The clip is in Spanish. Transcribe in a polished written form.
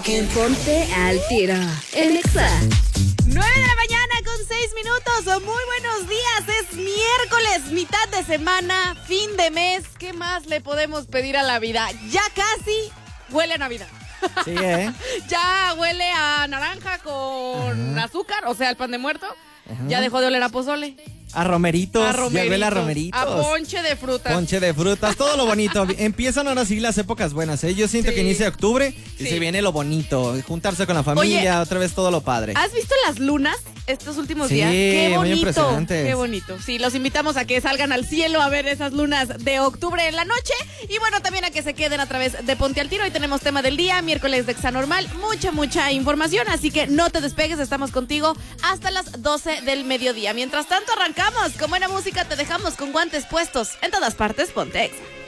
Ponte al tiro en Exa. 9 de la mañana con 6 minutos. Muy buenos días. Es miércoles, mitad de semana, fin de mes. ¿Qué más le podemos pedir a la vida? Ya casi huele a Navidad. Sí, Ya huele a naranja con azúcar, o sea, el pan de muerto. Ya dejó de oler a pozole. A romeritos. Ya huele a romeritos. A ponche de frutas. Ponche de frutas, todo lo bonito. Empiezan ahora sí las épocas buenas, ¿eh? Yo siento que inicia octubre y se viene lo bonito. Juntarse con la familia, otra vez todo lo padre. ¿Has visto las lunas estos últimos Sí, días? Qué bonito. muy impresionantes. Qué bonito. Sí, los invitamos a que salgan al cielo a ver esas lunas de octubre en la noche. Y bueno, también a que se queden a través de Ponte al Tiro. Hoy tenemos tema del día, miércoles de Exa Normal. Mucha información, así que no te despegues. Estamos contigo hasta las 12 del mediodía. Mientras tanto, arrancamos. Con buena música te dejamos con guantes puestos. En todas partes, Ponte Exa.